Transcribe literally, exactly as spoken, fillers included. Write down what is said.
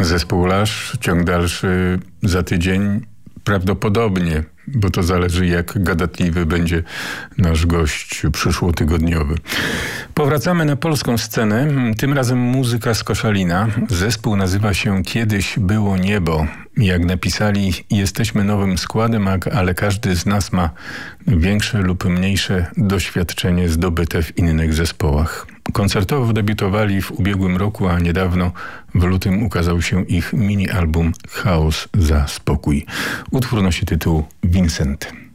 Zespół Lush, ciąg dalszy za tydzień prawdopodobnie, bo to zależy, jak gadatliwy będzie nasz gość przyszłotygodniowy. Powracamy na polską scenę, tym razem muzyka z Koszalina. Zespół nazywa się Kiedyś było niebo. Jak napisali, jesteśmy nowym składem, ale każdy z nas ma większe lub mniejsze doświadczenie zdobyte w innych zespołach. Koncertowo debiutowali w ubiegłym roku, a niedawno w lutym ukazał się ich mini-album Chaos za spokój. Utwór nosi tytuł Vincent.